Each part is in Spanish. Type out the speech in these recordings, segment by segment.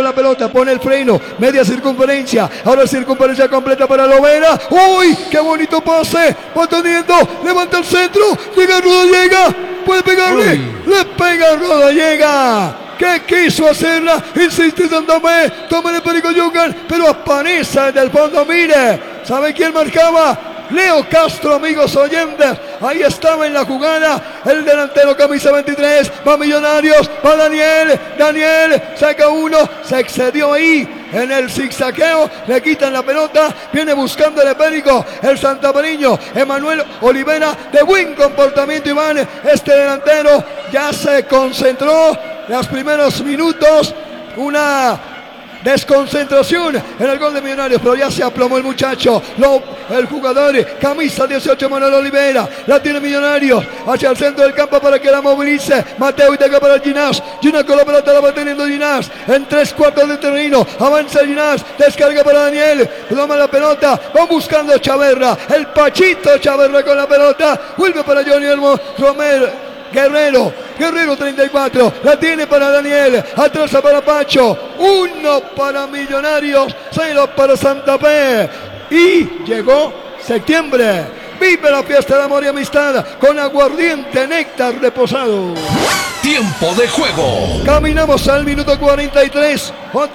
la pelota, pone el freno, media circunferencia, ahora circunferencia completa para Lovera. ¡Uy! ¡Qué bonito pase! Va teniendo, levanta el centro, llega Rodallega, puede pegarle, le pega Rodallega. ¿Qué quiso hacerla? Insiste Santa Fe, toma el Perico Yucan, pero aparece desde el fondo, mire, ¿sabe quién marcaba? Leo Castro, amigos oyentes, ahí estaba en la jugada, el delantero camisa 23, va Millonarios, va Daniel, saca uno, se excedió ahí en el zigzagueo, le quitan la pelota, viene buscando el Epérico, el santafereño, Emanuel Olivera, de buen comportamiento Iván, este delantero ya se concentró, los primeros minutos, una desconcentración en el gol de Millonarios, pero ya se aplomó el muchacho, el jugador, camisa 18, Manuel Olivera, la tiene Millonarios, hacia el centro del campo para que la movilice, Mateo y toca para Ginás con la pelota la va teniendo Ginás, en 3/4 de terreno, avanza Ginás, descarga para Daniel, toma la pelota, va buscando Chaverra, el Pachito Chaverra con la pelota, vuelve para Johnny Romero, Guerrero 34, la tiene para Daniel, atrás para Pacho, 1 para Millonarios, 0 para Santa Fe, y llegó septiembre, vive la fiesta de amor y amistad, con aguardiente néctar reposado. Tiempo de juego. Caminamos al minuto 43.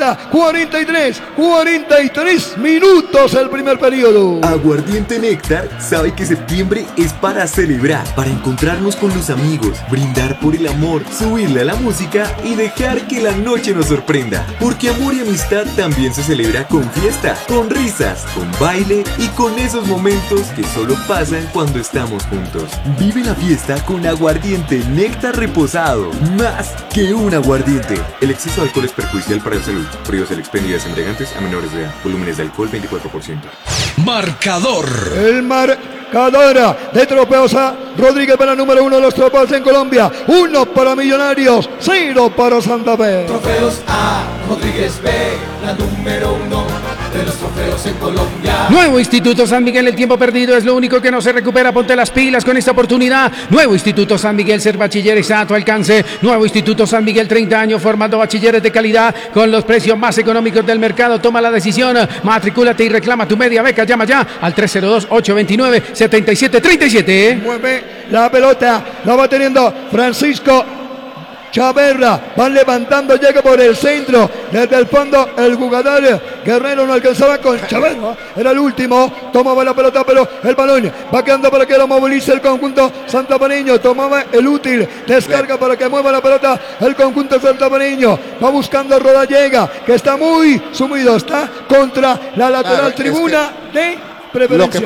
43 minutos el primer periodo. Aguardiente Néctar sabe que septiembre es para celebrar, para encontrarnos con los amigos, brindar por el amor, subirle a la música y dejar que la noche nos sorprenda. Porque amor y amistad también se celebra con fiesta, con risas, con baile y con esos momentos que solo pasan cuando estamos juntos. Vive la fiesta con aguardiente Néctar reposado. Más que un aguardiente. El exceso de alcohol es perjudicial para la salud. Prohíbas el expendio de embriagantes a menores de edad. Volúmenes de alcohol 24%. Marcador. El marcador de Trofeos A. Rodríguez para número 1 de los trofeos en Colombia. 1 para Millonarios, 0 para Santa Fe. Trofeos A. Rodríguez B. La número 1 de los trofeos en Colombia. Nuevo Instituto San Miguel, el tiempo perdido es lo único que no se recupera. Ponte las pilas con esta oportunidad. Nuevo Instituto San Miguel, ser bachiller está a tu alcance. Nuevo Instituto San Miguel, 30 años formando bachilleres de calidad con los precios más económicos del mercado. Toma la decisión, matricúlate y reclama tu media beca. Llama ya al 302-829-7737. Mueve la pelota, la va teniendo Francisco Chaverra, van levantando, llega por el centro, desde el fondo el jugador Guerrero no alcanzaba con Chaverra, era el último, tomaba la pelota pero el balón va quedando para que lo movilice el conjunto santafereño, tomaba el útil, descarga para que mueva la pelota el conjunto santafereño, va buscando Rodallega, que está muy sumido, está contra la lateral tribuna de Lo que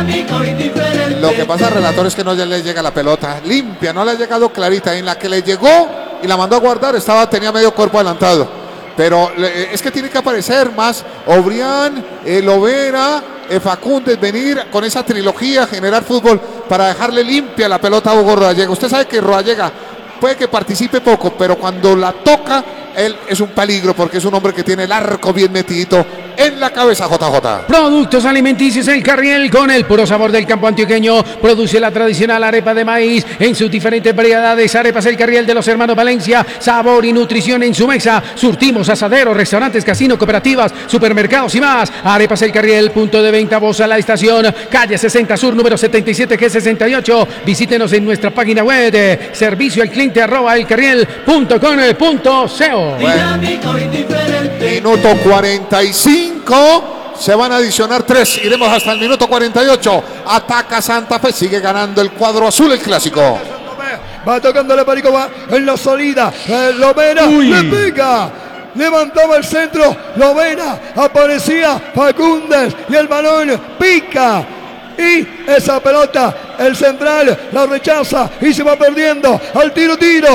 pasa, relator, es que no le llega la pelota limpia, no le ha llegado clarita. En la que le llegó y la mandó a guardar tenía medio cuerpo adelantado. Pero es que tiene que aparecer más Obrián, Lovera, Facúndez, venir con esa trilogía, generar fútbol para dejarle limpia la pelota a Hugo Rodallega. Usted sabe que Rodallega puede que participe poco, pero cuando la toca, él es un peligro porque es un hombre que tiene el arco bien metidito en la cabeza, JJ. Productos alimenticios El Carriel, con el puro sabor del campo antioqueño, produce la tradicional arepa de maíz en sus diferentes variedades. Arepas El Carriel de los hermanos Valencia, sabor y nutrición en su mesa. Surtimos asaderos, restaurantes, casinos, cooperativas, supermercados y más. Arepas El Carriel, punto de venta, voz a la estación, calle 60 Sur, número 77G68. Visítenos en nuestra página web de servicioalcliente@elcarriel.com.co. Dinámico y diferente. Minuto 45. Se van a adicionar 3. Iremos hasta el minuto 48. Ataca Santa Fe. Sigue ganando el cuadro azul, el clásico. Va tocando el Perico, va en la salida. Lovera le pega. Levantaba el centro. Lovera. Aparecía Facúndez. Y el balón pica. Y esa pelota, el central la rechaza y se va perdiendo. Al tiro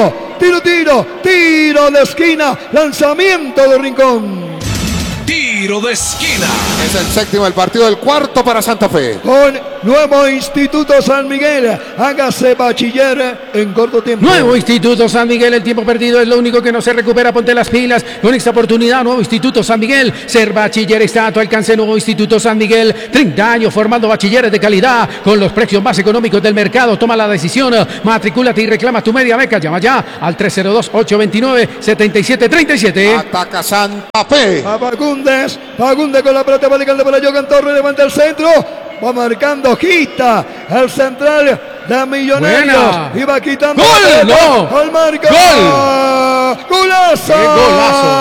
de esquina, lanzamiento de Rincón. Tiro de esquina. Es el séptimo del partido, del cuarto para Santa Fe. Con Nuevo Instituto San Miguel. Hágase bachiller en corto tiempo. Nuevo Instituto San Miguel, el tiempo perdido es lo único que no se recupera. Ponte las pilas con esta oportunidad. Nuevo Instituto San Miguel, ser bachiller está a tu alcance. Nuevo Instituto San Miguel, 30 años formando bachilleres de calidad con los precios más económicos del mercado. Toma la decisión, matricúlate y reclama tu media beca. Llama ya al 302-829-7737. Ataca Santa Fe. A Fagundes con la pelota, va llegando para Johan Torres, levanta el centro, va marcando Gista, el central de Millonarios. Buena. Y va quitando. ¡Gol! ¡No! ¡Al marca! ¡Gol! ¡Golazo! ¡Qué golazo!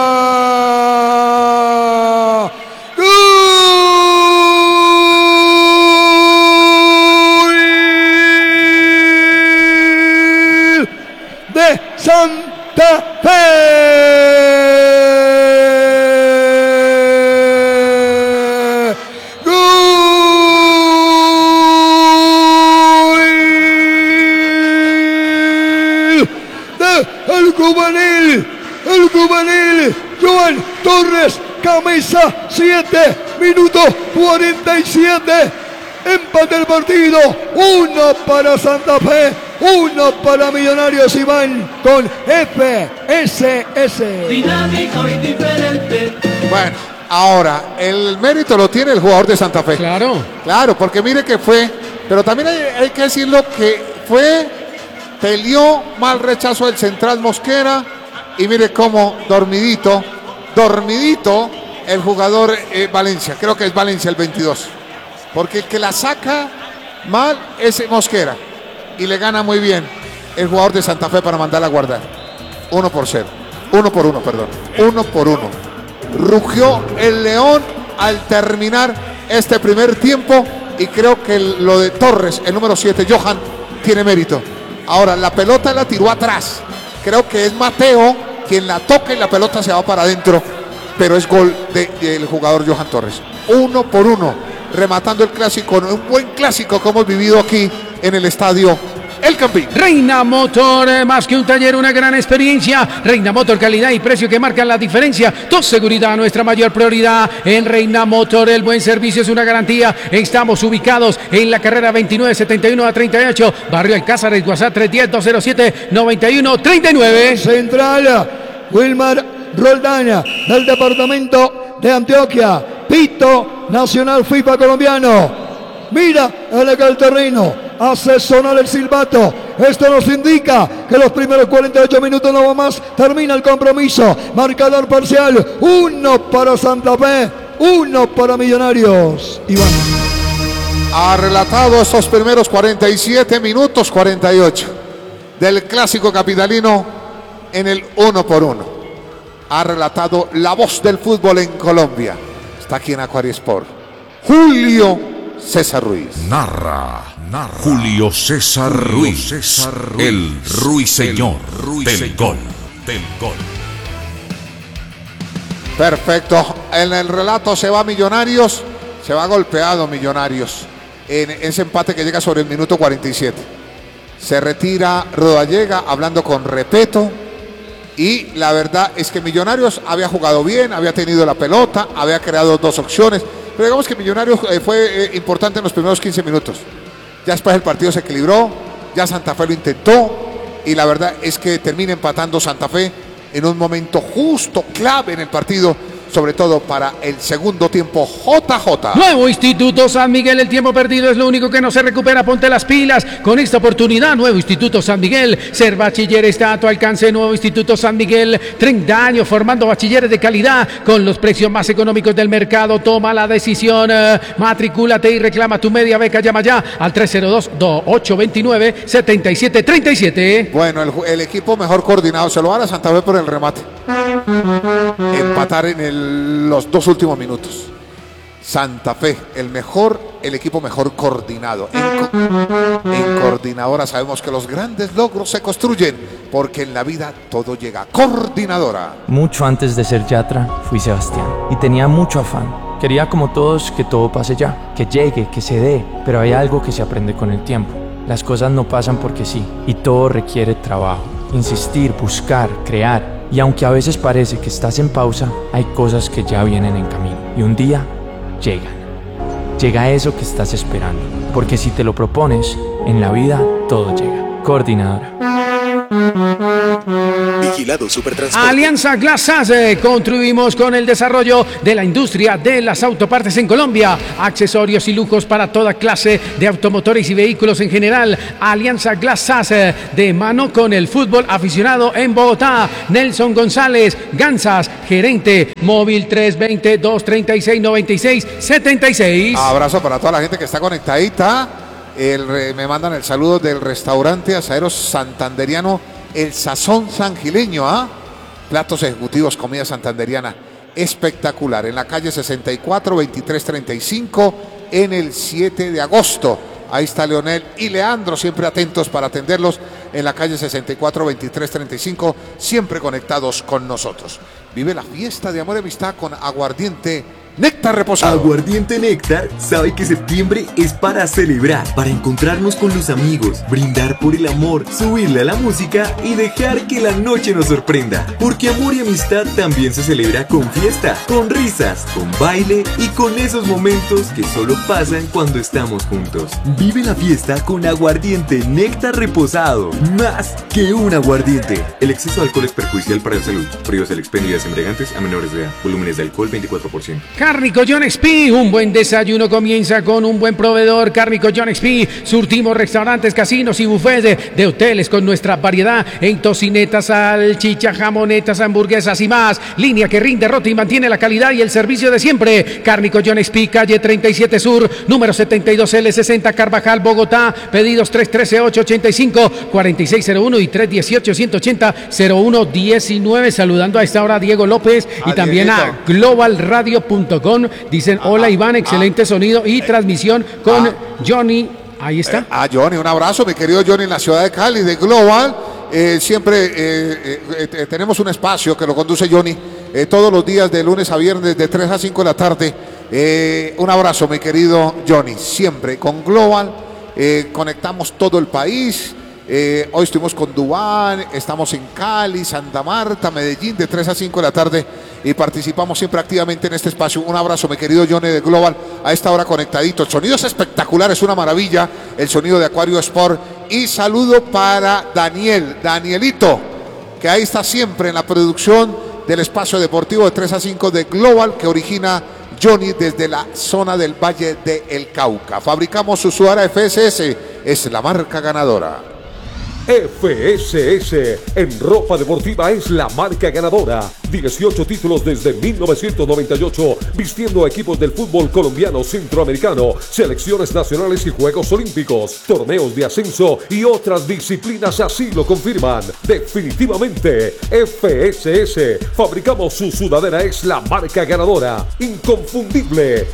¡Gol! De Santa Fe. El juvenil, Johan Torres, camisa 7, minuto 47, empate el partido, 1 para Santa Fe, 1 para Millonarios, y van con FSS. Dinámico y diferente. Bueno, ahora, el mérito lo tiene el jugador de Santa Fe. Claro. Claro, porque mire que fue, pero también hay que decirlo que fue, peleó, mal rechazo del central Mosquera, y mire cómo dormidito el jugador Valencia, creo que es Valencia el 22, porque el que la saca mal es Mosquera, y le gana muy bien el jugador de Santa Fe para mandarla a guardar. 1 por 1. Rugió el León al terminar este primer tiempo, y creo que lo de Torres, el número 7, Johan, tiene mérito. Ahora, la pelota la tiró atrás. Creo que es Mateo quien la toca y la pelota se va para adentro, pero es gol del jugador Johan Torres. 1 por 1, rematando el clásico, un buen clásico que hemos vivido aquí en el estadio El Campín. Reina Motor, más que un taller, una gran experiencia. Reina Motor, calidad y precio que marcan la diferencia. Tu seguridad, nuestra mayor prioridad. En Reina Motor, el buen servicio es una garantía. Estamos ubicados en la carrera 2971 a 38, Barrio Alcázar, WhatsApp 310-07-91-39. Central, Wilmar Roldán, del departamento de Antioquia. Pito Nacional FIFA colombiano. Mira el terreno, hace sonar el silbato. Esto nos indica que los primeros 48 minutos no va más. Termina el compromiso. Marcador parcial: 1 para Santa Fe, 1 para Millonarios. Iván. Ha relatado estos primeros 47 minutos, 48 del clásico capitalino en el 1 por 1. Ha relatado la voz del fútbol en Colombia. Está aquí en Aquari Sport, Julio César Ruiz. Narra Julio César Ruiz, el ruiseñor del gol. Perfecto. En el relato se va Millonarios, se va golpeado Millonarios en ese empate que llega sobre el minuto 47. Se retira Rodallega hablando con respeto, y la verdad es que Millonarios había jugado bien, había tenido la pelota, había creado 2 opciones, pero digamos que Millonarios fue importante en los primeros 15 minutos. Ya después el partido se equilibró, ya Santa Fe lo intentó, y la verdad es que termina empatando Santa Fe en un momento justo, clave en el partido, sobre todo para el segundo tiempo. JJ. Nuevo Instituto San Miguel, el tiempo perdido es lo único que no se recupera. Ponte las pilas con esta oportunidad. Nuevo Instituto San Miguel, ser bachiller está a tu alcance. Nuevo Instituto San Miguel, 30 años formando bachilleres de calidad con los precios más económicos del mercado. Toma la decisión, matricúlate y reclama tu media beca. Llama ya al 302-829-7737. Bueno, el equipo mejor coordinado se lo va a Santa Fe por el remate. Empatar en los 2 últimos minutos. Santa Fe, el equipo mejor coordinado. En Coordinadora sabemos que los grandes logros se construyen, porque en la vida todo llega. Coordinadora. Mucho antes de ser Yatra, fui Sebastián y tenía mucho afán. Quería, como todos, que todo pase ya, que llegue, que se dé, pero hay algo que se aprende con el tiempo. Las cosas no pasan porque sí, y todo requiere trabajo, insistir, buscar, crear. Y aunque a veces parece que estás en pausa, hay cosas que ya vienen en camino y un día llegan. llega eso que estás esperando. Porque si te lo propones, en la vida todo llega. Coordinadora. Vigilado Supertransporte. Alianza Glass ACE. Contribuimos con el desarrollo de la industria de las autopartes en Colombia. Accesorios y lujos para toda clase de automotores y vehículos en general. Alianza Glass ACE. De mano con el fútbol aficionado en Bogotá. Nelson González Gansas, gerente. Móvil 320-236-9676. Abrazo para toda la gente que está conectadita. Me mandan el saludo del restaurante Asadero Santanderiano El Sazón Sangileño, platos ejecutivos, comida santanderiana espectacular, en la calle 64 2335 en el 7 de agosto. Ahí está Leonel y Leandro, siempre atentos para atenderlos en la calle 64 2335, siempre conectados con nosotros. Vive la fiesta de amor y amistad con Aguardiente Néctar Reposado. Aguardiente Néctar sabe que septiembre es para celebrar, para encontrarnos con los amigos, brindar por el amor, subirle a la música y dejar que la noche nos sorprenda. Porque amor y amistad también se celebra con fiesta, con risas, con baile y con esos momentos que solo pasan cuando estamos juntos. Vive la fiesta con Aguardiente Néctar Reposado, más que un aguardiente. El exceso de alcohol es perjudicial para la salud. Prohíbas el expendio de embriagantes a menores de edad. Volúmenes de alcohol 24%. Cárnico John XP, un buen desayuno comienza con un buen proveedor. Cárnico John XP, surtimos restaurantes, casinos y buffets de hoteles con nuestra variedad en tocinetas, salchicha, jamonetas, hamburguesas y más. Línea que rinde, rota y mantiene la calidad y el servicio de siempre. Cárnico John XP, calle 37 Sur, número 72L60, Carvajal, Bogotá. Pedidos 313-885-4601 y 318-180-0119. Saludando a esta hora a Diego López y también a globalradio.com. Dicen, hola Iván, excelente sonido y transmisión con Johnny. Ahí está. Johnny, un abrazo, mi querido Johnny, en la ciudad de Cali, de Global. Siempre tenemos un espacio que lo conduce Johnny todos los días de lunes a viernes de 3 a 5 de la tarde. Un abrazo, mi querido Johnny, siempre con Global. Conectamos todo el país. Hoy estuvimos con Dubán, estamos en Cali, Santa Marta, Medellín, de 3 a 5 de la tarde y participamos siempre activamente en este espacio. Un abrazo, mi querido Johnny de Global, a esta hora conectadito. El sonido es espectacular, es una maravilla, el sonido de Acuario Sport. Y saludo para Danielito, que ahí está siempre en la producción del espacio deportivo de 3 a 5 de Global, que origina Johnny desde la zona del Valle de El Cauca. Fabricamos su Suara FSS, es la marca ganadora. FSS en ropa deportiva es la marca ganadora. 18 títulos desde 1998, vistiendo a equipos del fútbol colombiano, centroamericano, selecciones nacionales y Juegos Olímpicos, torneos de ascenso y otras disciplinas así lo confirman. Definitivamente, FSS, fabricamos su sudadera, es la marca ganadora. Inconfundible.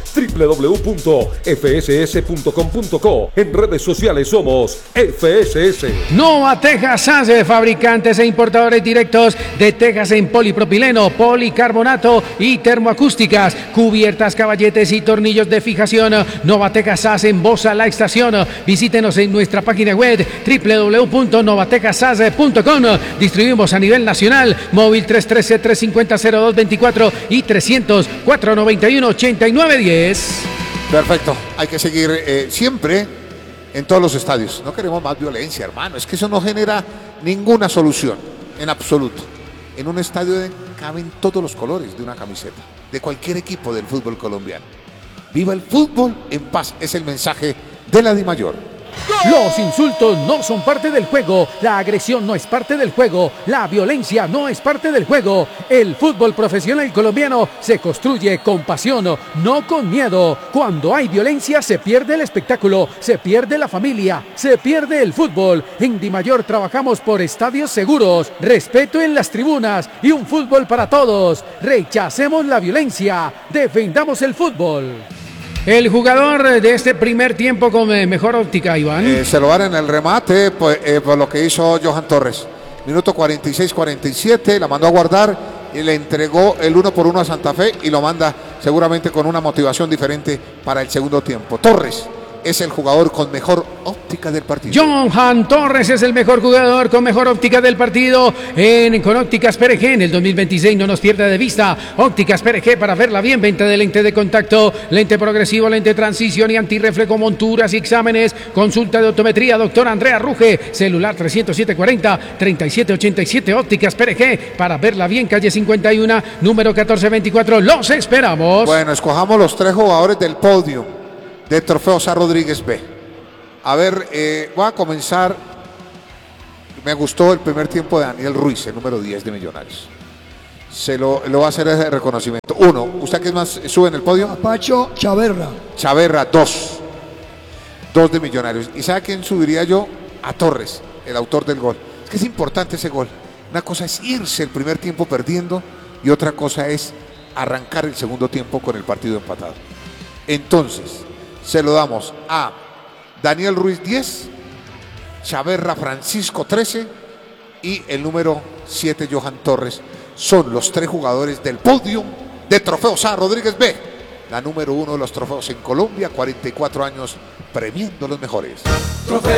www.fss.com.co. En redes sociales somos FSS. Nova Tejas ACE, fabricantes e importadores directos de tejas en polipropileno, policarbonato y termoacústicas, cubiertas, caballetes y tornillos de fijación. Nova Tejas ACE en Bosa La Estación. Visítenos en nuestra página web www.novatejasACE.com. Distribuimos a nivel nacional. Móvil 313-350-0224 y 300-491-8910. Perfecto, hay que seguir siempre en todos los estadios. No queremos más violencia, hermano. Es que eso no genera ninguna solución, en absoluto. En un estadio caben todos los colores de una camiseta, de cualquier equipo del fútbol colombiano. Viva el fútbol en paz, es el mensaje de la DIMAYOR. Los insultos no son parte del juego, la agresión no es parte del juego, la violencia no es parte del juego. El fútbol profesional colombiano se construye con pasión, no con miedo. Cuando hay violencia se pierde el espectáculo, se pierde la familia, se pierde el fútbol. En DIMAYOR trabajamos por estadios seguros, respeto en las tribunas y un fútbol para todos. Rechacemos la violencia, defendamos el fútbol. El jugador de este primer tiempo con mejor óptica, Iván. Se lo dan en el remate por lo que hizo Johan Torres. Minuto 46-47, la mandó a guardar y le entregó el 1-1 a Santa Fe y lo manda seguramente con una motivación diferente para el segundo tiempo. Torres es el jugador con mejor óptica del partido. Johan Torres es el mejor jugador con mejor óptica del partido con Ópticas PRG en el 2026. No nos pierda de vista. Ópticas PRG para verla bien. Venta de lente de contacto, lente progresivo, lente transición y antirreflejo, monturas y exámenes. Consulta de optometría, doctora Andrea Ruge. Celular 307-40-3787. Ópticas PRG para verla bien. Calle 51, número 1424. Los esperamos. Bueno, escojamos los 3 jugadores del podio de Trofeo Sá Rodríguez B. A ver, voy a comenzar. Me gustó el primer tiempo de Daniel Ruiz, el número 10 de Millonarios. Lo va a hacer ese reconocimiento. 1, ¿usted qué más sube en el podio? Pacho Chaverra. Chaverra, 2. 2 de Millonarios. ¿Y sabe quién subiría yo? A Torres, el autor del gol. Es que es importante ese gol. Una cosa es irse el primer tiempo perdiendo y otra cosa es arrancar el segundo tiempo con el partido empatado. Entonces, se lo damos a Daniel Ruiz 10, Chaverra Francisco 13 y el número 7 Johan Torres. Son los 3 jugadores del podio de Trofeo Sá Rodríguez B, la número 1 de los trofeos en Colombia, 44 años premiando los mejores. Trofeo